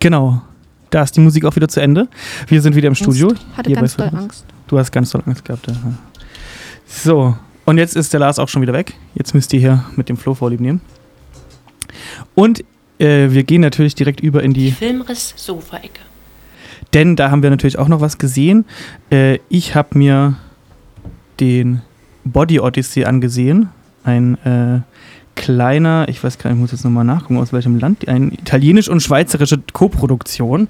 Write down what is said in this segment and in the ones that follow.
Genau. Da ist die Musik auch wieder zu Ende. Wir sind wieder im Studio. Ich hatte ganz doll Angst. Du hast ganz doll Angst gehabt. Ja. So, und jetzt ist der Lars auch schon wieder weg. Jetzt müsst ihr hier mit dem Flo vorlieb nehmen. Und wir gehen natürlich direkt über in die Filmriss-Sofa-Ecke. Denn da haben wir natürlich auch noch was gesehen. Ich habe mir den Body Odyssey angesehen. Ein kleiner, ich weiß gar nicht, ich muss jetzt nochmal nachgucken, aus welchem Land. Eine italienisch- und schweizerische Koproduktion.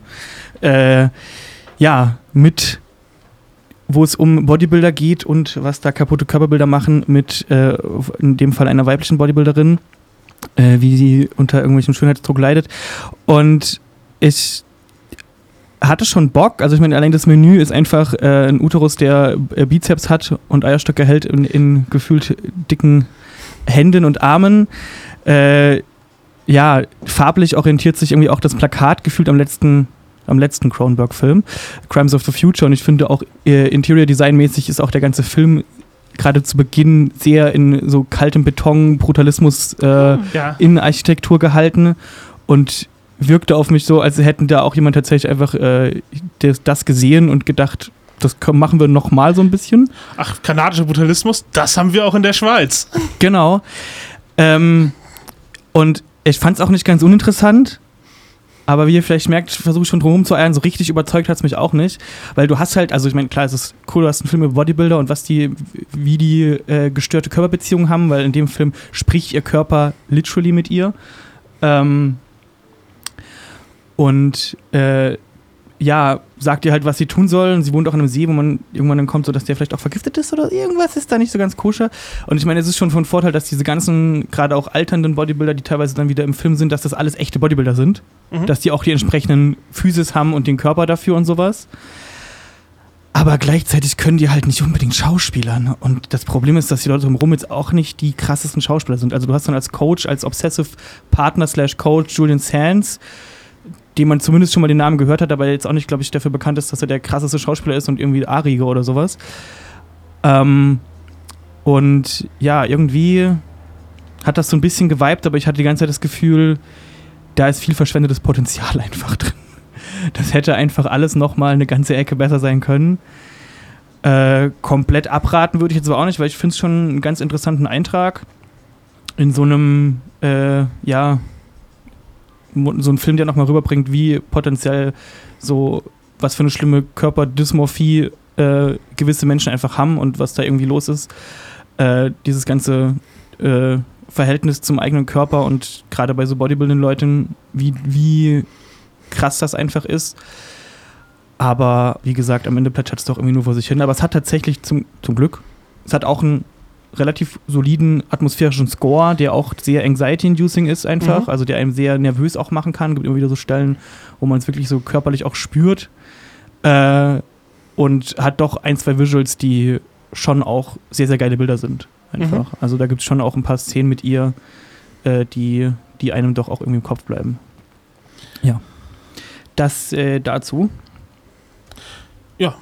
Wo es um Bodybuilder geht und was da kaputte Körperbilder machen mit, in dem Fall einer weiblichen Bodybuilderin, wie sie unter irgendwelchem Schönheitsdruck leidet. Und ich hatte schon Bock, also ich meine, allein das Menü ist einfach ein Uterus, der Bizeps hat und Eierstöcke hält in gefühlt dicken Händen und Armen. Farblich orientiert sich irgendwie auch das Plakat gefühlt am letzten Cronenberg-Film, Crimes of the Future. Und ich finde auch Interior Design-mäßig ist auch der ganze Film gerade zu Beginn sehr in so kaltem Beton, Brutalismus in Architektur gehalten und wirkte auf mich so, als hätten da auch jemand tatsächlich einfach das gesehen und gedacht, das machen wir nochmal so ein bisschen. Ach, kanadischer Brutalismus, das haben wir auch in der Schweiz. Genau. Und ich fand es auch nicht ganz uninteressant, aber wie ihr vielleicht merkt, versuche ich schon drum zu eiern, so richtig überzeugt hat es mich auch nicht. Weil du hast halt, also ich meine, klar, es ist cool, du hast einen Film über Bodybuilder und wie die gestörte Körperbeziehungen haben, weil in dem Film spricht ihr Körper literally mit ihr. Sagt ihr halt, was sie tun soll. Und sie wohnt auch in einem See, wo man irgendwann dann kommt, so dass der vielleicht auch vergiftet ist oder irgendwas ist da nicht so ganz koscher. Und ich meine, es ist schon von Vorteil, dass diese ganzen, gerade auch alternden Bodybuilder, die teilweise dann wieder im Film sind, dass das alles echte Bodybuilder sind. Mhm. Dass die auch die entsprechenden Physis haben und den Körper dafür und sowas. Aber gleichzeitig können die halt nicht unbedingt Schauspielern. Und das Problem ist, dass die Leute drumherum jetzt auch nicht die krassesten Schauspieler sind. Also du hast dann als Coach, als Obsessive Partner / Coach Julian Sands, dem man zumindest schon mal den Namen gehört hat, aber jetzt auch nicht, glaube ich, dafür bekannt ist, dass er der krasseste Schauspieler ist und irgendwie Arige oder sowas. Und ja, irgendwie hat das so ein bisschen geweibt, aber ich hatte die ganze Zeit das Gefühl, da ist viel verschwendetes Potenzial einfach drin. Das hätte einfach alles nochmal eine ganze Ecke besser sein können. Komplett abraten würde ich jetzt aber auch nicht, weil ich finde es schon einen ganz interessanten Eintrag in so einem, so ein Film, der nochmal rüberbringt, wie potenziell so, was für eine schlimme Körperdysmorphie gewisse Menschen einfach haben und was da irgendwie los ist. Dieses ganze Verhältnis zum eigenen Körper und gerade bei so Bodybuilding-Leuten, wie krass das einfach ist. Aber wie gesagt, am Ende plätschert es doch irgendwie nur vor sich hin. Aber es hat tatsächlich zum Glück, es hat auch einen relativ soliden atmosphärischen Score, der auch sehr anxiety-inducing ist einfach, also der einem sehr nervös auch machen kann. Es gibt immer wieder so Stellen, wo man es wirklich so körperlich auch spürt. Und hat doch 1-2 Visuals, die schon auch sehr, sehr geile Bilder sind. Einfach. Also da gibt es schon auch ein paar Szenen mit ihr, die einem doch auch irgendwie im Kopf bleiben. Ja. Das dazu. Ja.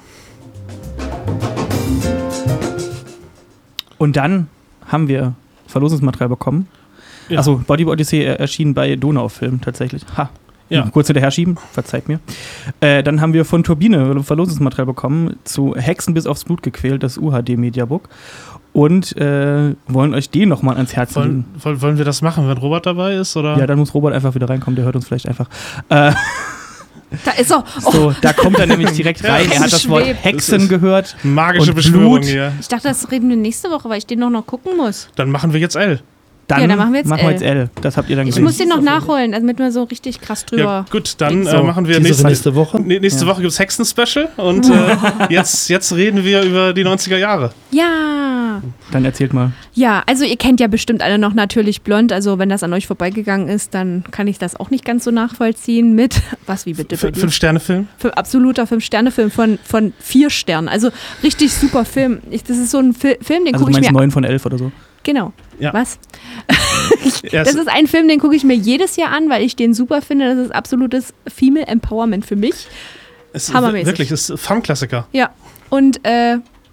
Und dann haben wir Verlosungsmaterial bekommen. Ja. Also Body Odyssey erschien bei Donaufilm tatsächlich. Ja. Kurz hinterher schieben, verzeiht mir. Dann haben wir von Turbine Verlosungsmaterial bekommen zu Hexen bis aufs Blut gequält, das UHD-Mediabook. Und wollen euch den nochmal ans Herz legen. Wollen wir das machen, wenn Robert dabei ist? Oder? Ja, dann muss Robert einfach wieder reinkommen, der hört uns vielleicht einfach. Da ist er. Oh. So, da kommt er nämlich direkt rein. Er hat das Wort Hexen gehört. Magische und Beschwörung Blut. hier. Ich dachte, das reden wir nächste Woche, weil ich den noch gucken muss. Dann machen wir jetzt L. Dann machen wir jetzt L. Das habt ihr dann gesehen. Ich muss den noch nachholen, damit wir so richtig krass drüber. Ja, gut, dann machen wir nächste Woche. Nächste Woche gibt es Hexen-Special und jetzt reden wir über die 90er Jahre. Ja. Dann erzählt mal. Ja, also ihr kennt ja bestimmt alle noch Natürlich Blond. Also wenn das an euch vorbeigegangen ist, dann kann ich das auch nicht ganz so nachvollziehen mit, was wie bitte? 5-Sterne-Film? Absoluter 5-Sterne-Film von 4 Sternen. Also richtig super Film. Das ist so ein Film, den gucke ich mir... Also 9 von 11 oder so? Genau. Ja. Was? Das ist ein Film, den gucke ich mir jedes Jahr an, weil ich den super finde. Das ist absolutes Female Empowerment für mich. Hammermäßig. Wirklich, es ist Fun-Klassiker. Ja. Und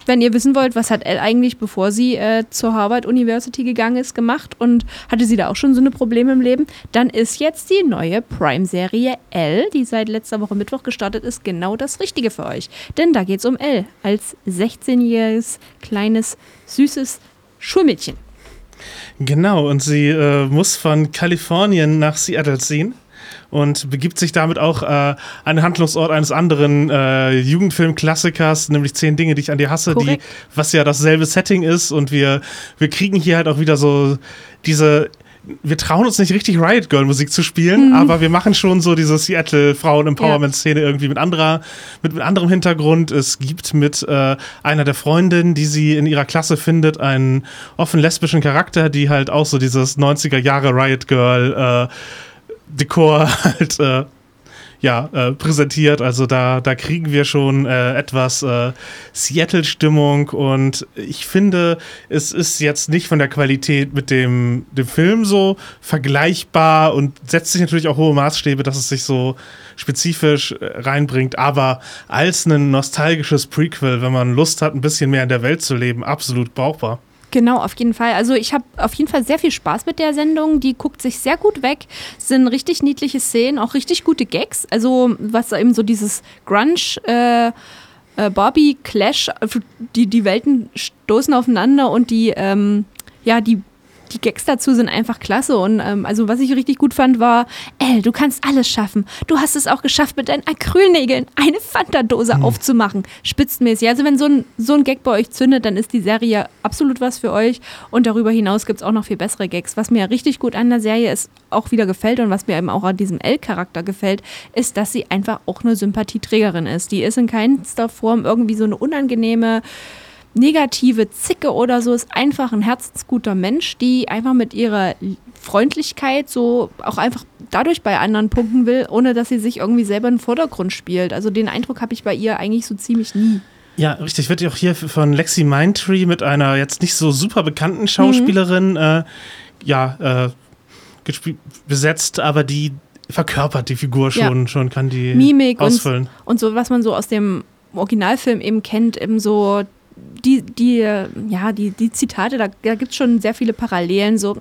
wenn ihr wissen wollt, was hat Elle eigentlich, bevor sie zur Harvard University gegangen ist, gemacht und hatte sie da auch schon so eine Probleme im Leben, dann ist jetzt die neue Prime-Serie Elle, die seit letzter Woche Mittwoch gestartet ist, genau das Richtige für euch. Denn da geht es um Elle als 16-jähriges, kleines, süßes Schulmädchen. Genau, und sie muss von Kalifornien nach Seattle ziehen. Und begibt sich damit auch an den Handlungsort eines anderen Jugendfilm-Klassikers, nämlich 10 Dinge, die ich an dir hasse, was ja dasselbe Setting ist. Und wir kriegen hier halt auch wieder so wir trauen uns nicht richtig Riot Girl Musik zu spielen, aber wir machen schon so diese Seattle Frauen-Empowerment-Szene irgendwie mit anderem Hintergrund. Es gibt mit einer der Freundinnen, die sie in ihrer Klasse findet, einen offen lesbischen Charakter, die halt auch so dieses 90er Jahre Riot Girl Dekor halt präsentiert. Also da kriegen wir schon etwas Seattle-Stimmung und ich finde, es ist jetzt nicht von der Qualität mit dem Film so vergleichbar und setzt sich natürlich auch hohe Maßstäbe, dass es sich so spezifisch reinbringt, aber als ein nostalgisches Prequel, wenn man Lust hat, ein bisschen mehr in der Welt zu leben, absolut brauchbar. Genau, auf jeden Fall. Also ich habe auf jeden Fall sehr viel Spaß mit der Sendung. Die guckt sich sehr gut weg. Es sind richtig niedliche Szenen, auch richtig gute Gags. Also was eben so dieses Grunge, Barbie-Clash, die Welten stoßen aufeinander und die Gags dazu sind einfach klasse. Und also was ich richtig gut fand, war, Elle, du kannst alles schaffen. Du hast es auch geschafft, mit deinen Acrylnägeln eine Fanta-Dose aufzumachen. Spitzenmäßig. Also wenn so ein Gag bei euch zündet, dann ist die Serie absolut was für euch. Und darüber hinaus gibt es auch noch viel bessere Gags. Was mir richtig gut an der Serie ist, auch wieder gefällt und was mir eben auch an diesem Elle-Charakter gefällt, ist, dass sie einfach auch eine Sympathieträgerin ist. Die ist in keinster Form irgendwie so eine unangenehme negative Zicke oder so, ist einfach ein herzensguter Mensch, die einfach mit ihrer Freundlichkeit so auch einfach dadurch bei anderen punkten will, ohne dass sie sich irgendwie selber in den Vordergrund spielt. Also den Eindruck habe ich bei ihr eigentlich so ziemlich nie. Ja, richtig. Wird ja auch hier von Lexi Mindtree mit einer jetzt nicht so super bekannten Schauspielerin besetzt, aber die verkörpert die Figur schon kann die Mimik ausfüllen. Und so, was man so aus dem Originalfilm eben kennt, eben so die Zitate, da gibt es schon sehr viele Parallelen, so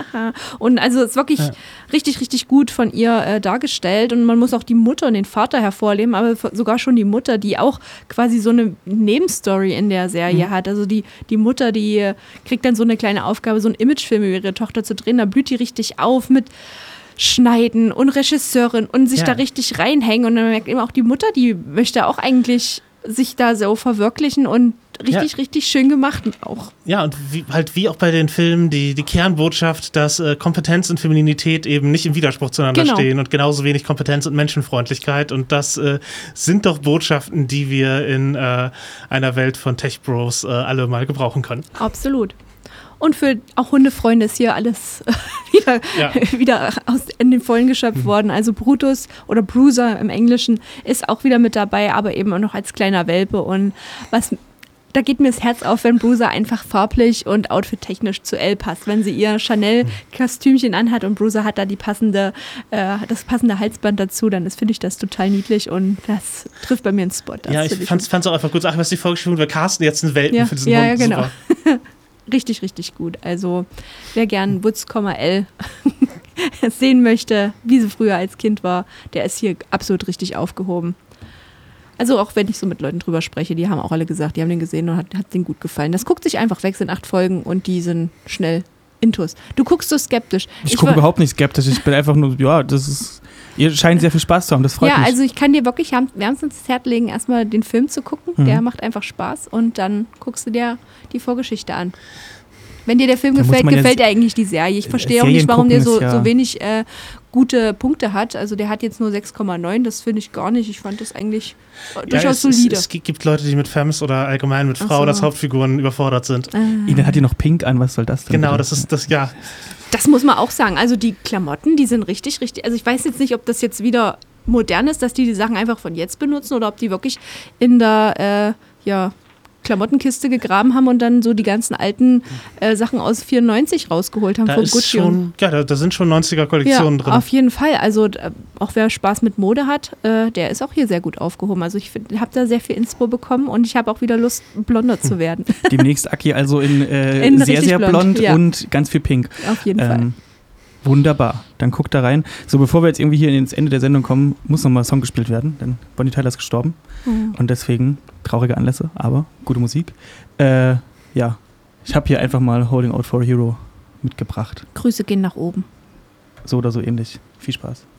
und also es ist wirklich richtig, richtig gut von ihr dargestellt und man muss auch die Mutter und den Vater hervorheben, aber sogar schon die Mutter, die auch quasi so eine Nebenstory in der Serie hat, also die Mutter, die kriegt dann so eine kleine Aufgabe, so einen Imagefilm über ihre Tochter zu drehen, da blüht die richtig auf mit Schneiden und Regisseurin und sich da richtig reinhängen und dann merkt eben auch die Mutter, die möchte auch eigentlich sich da so verwirklichen und richtig schön gemacht auch. Ja, und wie auch bei den Filmen die Kernbotschaft, dass Kompetenz und Femininität eben nicht im Widerspruch zueinander stehen und genauso wenig Kompetenz und Menschenfreundlichkeit und das sind doch Botschaften, die wir in einer Welt von Tech-Bros alle mal gebrauchen können. Absolut. Und für auch Hundefreunde ist hier alles wieder in den Vollen geschöpft worden. Also Brutus oder Bruiser im Englischen ist auch wieder mit dabei, aber eben auch noch als kleiner Welpe. Und da geht mir das Herz auf, wenn Bruiser einfach farblich und outfit-technisch zu Elle passt. Wenn sie ihr Chanel-Kostümchen anhat und Bruiser hat da das passende Halsband dazu, dann finde ich das total niedlich und das trifft bei mir einen Spot. Ich fand's auch einfach gut. Was die vorgeschrieben, wir casten jetzt einen Welpen für diesen Hund. Ja, genau. Richtig, richtig gut. Also wer gern Woods, Elle sehen möchte, wie sie früher als Kind war, der ist hier absolut richtig aufgehoben. Also auch wenn ich so mit Leuten drüber spreche, die haben auch alle gesagt, die haben den gesehen und hat denen gut gefallen. Das guckt sich einfach weg, sind 8 Folgen und die sind schnell intus. Du guckst so skeptisch. Ich gucke überhaupt nicht skeptisch. Ich bin einfach nur, ihr scheint sehr viel Spaß zu haben, das freut mich. Ja, also ich kann dir wirklich wärmstens ins Herz legen, erstmal den Film zu gucken. Der macht einfach Spaß und dann guckst du dir die Vorgeschichte an. Wenn dir der Film gefällt, gefällt dir eigentlich die Serie. Ich verstehe auch nicht, warum der so wenig gute Punkte hat. Also der hat jetzt nur 6,9, das finde ich gar nicht. Ich fand das eigentlich durchaus solide. Es gibt Leute, die mit Femmes oder allgemein mit Frauen als Hauptfiguren überfordert sind. Dann hat die noch Pink an, was soll das denn? Genau, das ist das, ja. Das muss man auch sagen. Also die Klamotten, die sind richtig, also ich weiß jetzt nicht, ob das jetzt wieder modern ist, dass die Sachen einfach von jetzt benutzen oder ob die wirklich in der Klamottenkiste gegraben haben und dann so die ganzen alten Sachen aus 94 rausgeholt haben Da von ist Gucci. schon, ja, da sind schon 90er-Kollektionen drin. Auf jeden Fall. Also auch wer Spaß mit Mode hat, der ist auch hier sehr gut aufgehoben. Also ich habe da sehr viel Inspo bekommen und ich habe auch wieder Lust, blonder zu werden. Demnächst Aki also in In sehr, richtig sehr blond blond, und ganz viel pink. Auf jeden Fall. Wunderbar. Dann guckt da rein. So, bevor wir jetzt irgendwie hier ins Ende der Sendung kommen, muss nochmal ein Song gespielt werden, denn Bonnie Tyler ist gestorben. Und deswegen traurige Anlässe, aber gute Musik. Ja, ich habe hier einfach mal Holding Out for a Hero mitgebracht. Grüße gehen nach oben. So oder so ähnlich. Viel Spaß.